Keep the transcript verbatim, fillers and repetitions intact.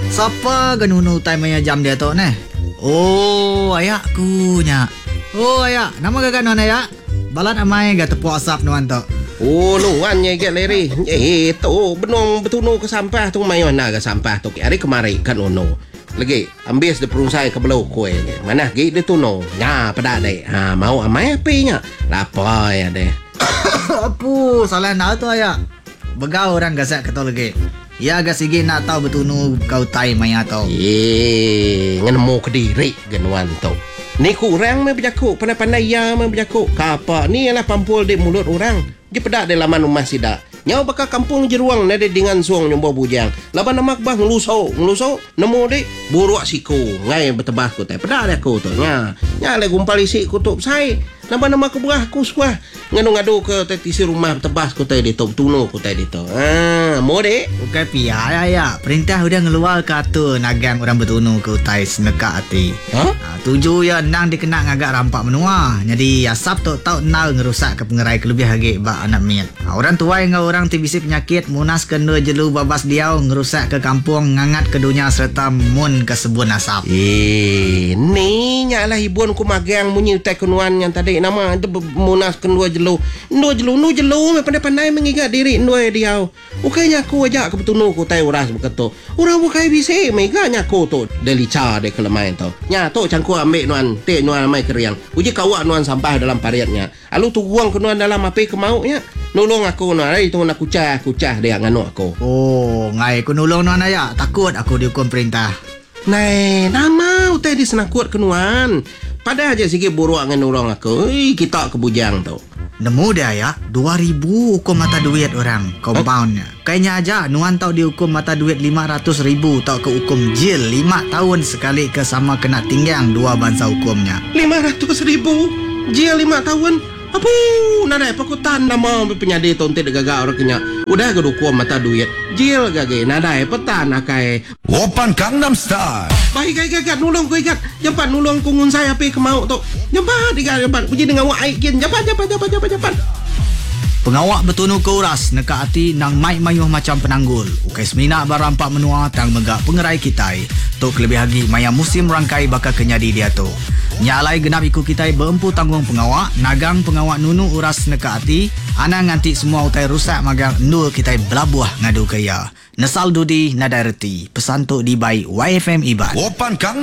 Siapa ganunu time maya jam dia tu ne? Oh, ayakku nya. Oh, ayak. Nama gagak nuan ayak? Balat amai gak tepuk asap nuan tu. Oh, nuan nya gak leri. Eh, tu benong betunu ke sampah tu mai mana ke sampah tu. Hari kemari kan ono. Lagi ambil de perusai ke belau kue. Mana gi de tuno. Nya pada dek. Ha, mau amai apinya. Lapar ya deh. Apu, salah nak tu ayak. Begau orang gasak kata lagi. Ya agak sige nak tahu betunu kau tai maya tau. Eh, ngenemu ke diri genuan tu. Ni kurang me berjakuk, pandai-pandai ya me berjakuk. Kapa ni ialah pampul di mulut orang. Dia pedak di laman rumah sidak. Nyau bakal kampung jeruang nade dengan suang nyombo bujang. Laban nama kebah ngelusau, ngelusau nemu di buruak siku. Ngai bertebah ku tai. Pedak dia ku tu. Nya, nya le gumpal isi kutup sai. Laban nama kebah ku suah. Ngadu-ngadu ke tetisi rumah tebas ku tai di tu, tunu ku tai di tu. Ah, mau dek? Bukan pia ya ya. Perintah udah ngeluar kata nagang orang betunu ke utai seneka hati. Ha? Ha, tuju ya nang dikena ngagak rampak menua. Jadi asap tu tau nal ngerusak ke pengerai kelebih hagi bak anak miat. Ha, orang tua yang orang tibisi penyakit munas kena jelu babas diau ngerusak ke kampung ngangat ke dunia serta mun ke sebun asap. Eh, ni nyalah hibun ku magang munyi utai kenuan yang tadi nama itu munas kendua jelu. Ndua jelu, nu jelu me pandai-pandai mengigat diri ndua diau. Ukainya aku ajak ke betunu ku tai uras beketu. Urang bukai bisi meganya ku tu delica de kelemain tu. Nya tu cangku ambil nuan, te nuan mai keriang. Uji kawak nuan sampah dalam pariatnya. Alu tu buang ke nuan dalam api ke mauknya. Nolong aku nuan, ai tu nak kucah, kucah dia nganu aku. Oh, ngai ku nulung nuan ayak. Takut aku dihukum perintah. Nai, nama utai di senakut ke nuan. Pada aja sikit buruak dengan orang aku. Ih, kita ke bujang tu. Nemu dia ya, dua ribu hukum mata duit orang, compoundnya. Kayaknya aja, nuan tau dihukum mata duit lima ratus ribu, tau ke hukum jil lima tahun sekali ke sama kena tinggang dua bangsa hukumnya. lima ratus ribu? Jil lima tahun? Apa? Nadai pakutan nama penyadi tonte de gaga orang kenya. Udah ke hukum mata duit. Jil gage, nadai petan akai. Open Gangnam Style. Baik gage gage nulung ku ikat. Jampan nulung kungun saya api ke mau tu. Jampan ikat jampan. Uji dengan wak aikin. Jampan jampan jampan jampan jampan. Pengawak betunu ke uras neka hati nang mai mayuh macam penanggul. Ukai semina barampak menua tang megak pengerai kitai. Tok lebih lagi maya musim rangkai bakal kenyadi dia tu. Nyalai genap ikut kitai berempu tanggung pengawak. Nagang pengawak nunu uras neka hati. Ana nganti semua utai rusak magang nur kitai belabuah ngadu kaya. Nesal dudi nadai reti. Pesan tu di by Y F M Iban. Open Gangnam